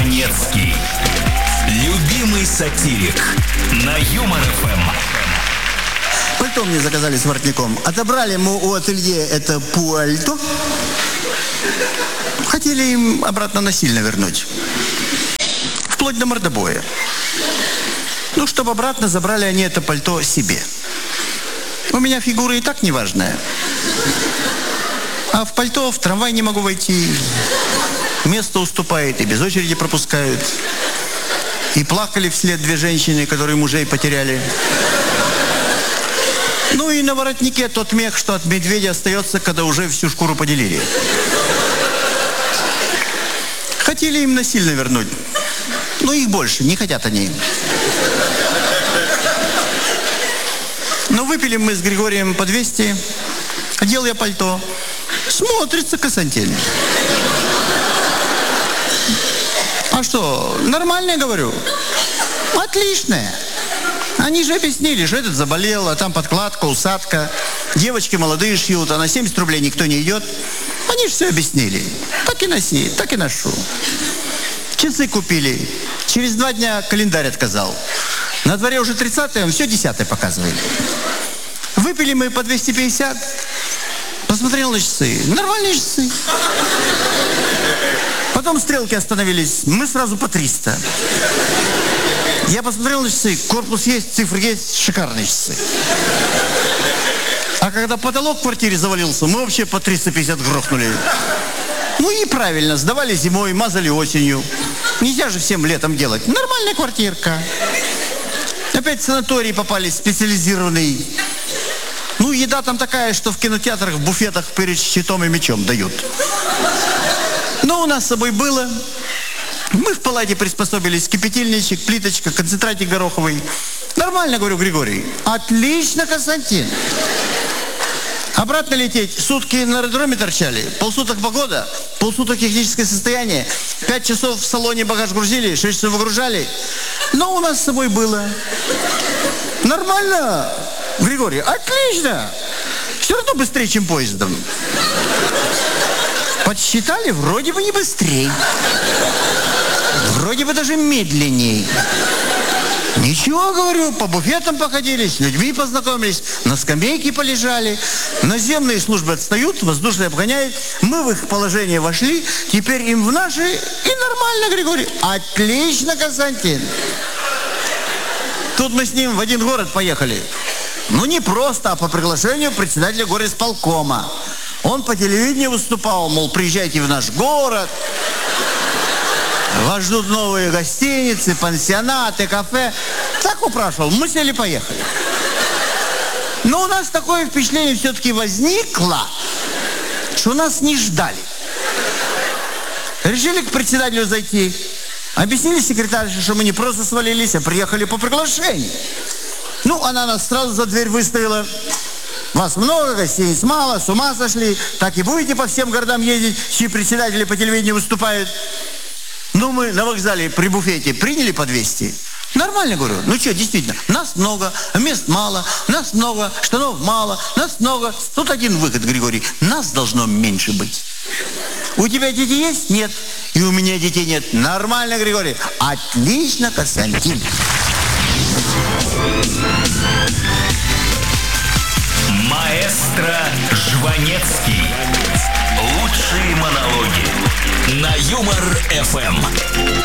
Жванецкий. Любимый сатирик на Юмор ФМ. Пальто мне заказали с воротником. Отобрали мы у ателье это пальто. Хотели им обратно насильно вернуть. Вплоть до мордобоя. Ну, чтобы обратно забрали они это пальто себе. У меня фигура и так неважная. А в пальто в трамвай не могу войти. Место уступает, и без очереди пропускают. И плакали вслед две женщины, которые мужей потеряли. Ну и на воротнике тот мех, что от медведя остается, когда уже всю шкуру поделили. Хотели им насильно вернуть. Но их больше, не хотят они. Но выпили мы с Григорием по 200. Одел я пальто. Смотрится Константин. А что, нормальное, говорю? Отличное. Они же объяснили, что этот заболел, а там подкладка, усадка. Девочки молодые шьют, а на 70 рублей никто не идет. Они же все объяснили. Так и носи, так и ношу. Часы купили. Через 2 дня календарь отказал. На дворе уже 30-е, он все 10-е показывает. Выпили мы по 250. Посмотрел на часы. Нормальные часы. Потом стрелки остановились. Мы сразу по 300. Я посмотрел на часы. Корпус есть, цифры есть. Шикарные часы. А когда потолок в квартире завалился, мы вообще по 350 грохнули. Ну и правильно. Сдавали зимой, мазали осенью. Нельзя же всем летом делать. Нормальная квартирка. Опять в санаторий попали, специализированный. Ну, еда там такая, что в кинотеатрах, в буфетах перед щитом и мечом дают. Но у нас с собой было. Мы в палате приспособились. Кипятильничек, плиточка, концентратик гороховый. Нормально, говорю, Григорий. Отлично, Константин. Обратно лететь. Сутки на аэродроме торчали. Полсуток погода, полсуток техническое состояние. 5 часов в салоне багаж грузили, 6 часов выгружали. Но у нас с собой было. Нормально, Григорий, отлично. Все равно быстрее, чем поездом. Подсчитали, вроде бы не быстрее. Вроде бы даже медленней. Ничего, говорю, по буфетам походили, с людьми познакомились, на скамейке полежали. Наземные службы отстают, воздушные обгоняют. Мы в их положение вошли, теперь им в наши, и нормально, Григорий. Отлично, Константин. Тут мы с ним в один город поехали. Ну, не просто, а по приглашению председателя горисполкома. Он по телевидению выступал, мол, приезжайте в наш город. Вас ждут новые гостиницы, пансионаты, кафе. Так упрашивал. Мы сели, поехали. Но у нас такое впечатление все-таки возникло, что нас не ждали. Решили к председателю зайти. Объяснили секретарше, что мы не просто свалились, а приехали по приглашению. Ну, она нас сразу за дверь выставила. Вас много, гостиниц мало, с ума сошли. Так и будете по всем городам ездить, чьи председатели по телевидению выступают. Ну, мы на вокзале при буфете приняли по 200. Нормально, говорю. Ну что, действительно, нас много, мест мало, нас много, штанов мало, нас много. Тут один выход, Григорий. Нас должно меньше быть. У тебя дети есть? Нет. И у меня детей нет. Нормально, Григорий. Отлично, Константин. Маэстро Жванецкий. Лучшие монологи на Юмор ФМ.